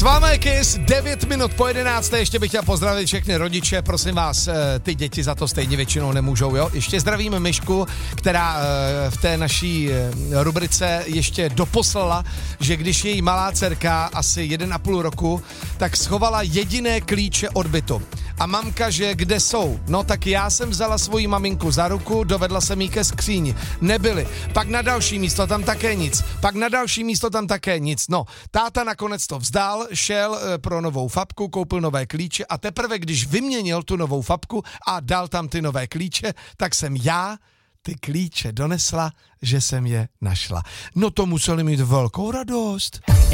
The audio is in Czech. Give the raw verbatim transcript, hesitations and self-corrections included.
vámi je Kiss, devět minut po jedenácté, ještě bych chtěl pozdravit všechny rodiče, prosím vás, ty děti za to stejně většinou nemůžou, jo. Ještě zdravíme Myšku, která v té naší rubrice ještě doposlala, že když její malá dcerka asi jeden a půl roku, tak schovala jediné klíče od bytu. A mamka, že kde jsou? No tak já jsem vzala svoji maminku za ruku, dovedla jsem jí ke skříni. Nebyly. Pak na další místo tam také nic. Pak na další místo tam také nic. No, táta nakonec to vzdal, šel e, pro novou fapku, koupil nové klíče a teprve, když vyměnil tu novou fapku a dal tam ty nové klíče, tak jsem já ty klíče donesla, že jsem je našla. No to museli mít velkou radost.